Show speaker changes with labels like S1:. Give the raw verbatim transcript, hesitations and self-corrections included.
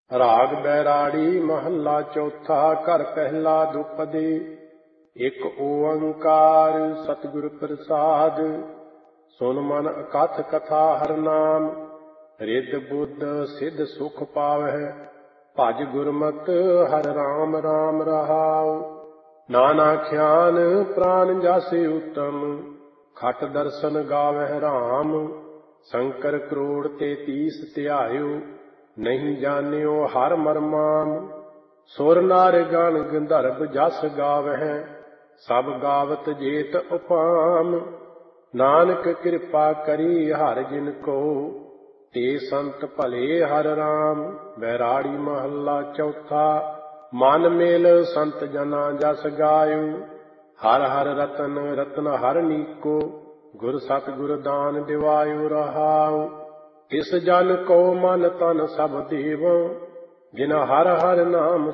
S1: ਰਾਗ ਬੈਰਾੜੀ ਮਹੱਲਾ ਚੌਥਾ। ਘਰ ਪਹਿਲਾ ਦੁਪਦੇ। ਇੱਕ ਓੰਕਾਰ ਸਤਿਗੁਰ ਪ੍ਰਸਾਦ। ਸੁਨ ਮਨ ਅਕਥ ਕਥਾ ਹਰਿ ਨਾਮ। ਰਿੱਧ ਬੁੱਧ ਸਿੱਧ ਸੁਖ ਪਾਵਹਿ। ਭਜ ਗੁਰਮਤਿ ਹਰਿ ਰਾਮ ਰਾਮ ਰਹਾਉ। ਨਾਨਾ ਖਿਆਨ ਪ੍ਰਾਨ ਜਸ ਉਤਮ। ਖਟ ਦਰਸ਼ਨ ਗਾਵਹਿ ਰਾਮ। ਸ਼ੰਕਰ ਕਰੋੜ ਤੇਤੀਸ ਧਿਆਇਓ। ਨਹੀਂ ਜਾਣਿਓ ਹਰਿ ਮਰਮਾਮ। ਸੁਰ ਨਰ ਗਣ ਗੰਧਰਵ ਜਸ ਗਾਵਹਿ। ਸਭ ਗਾਵਤ ਜੇਤ ਉਪਾਮ। ਨਾਨਕ ਕਿਰਪਾ ਕਰੀ ਹਰਿ ਜਿਨ ਕੋ। ਤੇ ਸੰਤ ਭਲੇ ਹਰਿ ਰਾਮ। ਬੈਰਾੜੀ ਮਹੱਲਾ ਚੌਥਾ। ਮਨ ਮੇਲ ਸੰਤ ਜਨਾ ਜਸ ਗਾਇਓ। ਹਰਿ ਹਰਿ ਰਤਨ ਰਤਨ ਹਰਿ ਨੀਕੋ। ਗੁਰ ਸਤਿਗੁਰ ਦਾਨ ਦਿਵਾਇਓ ਰਹਾਉ। ਤਿਸ ਜਨ ਕੋ ਮਨ ਤਨ ਸਭ ਦੇਵੋ। ਜਿਨ ਹਰਿ ਹਰਿ ਨਾਮ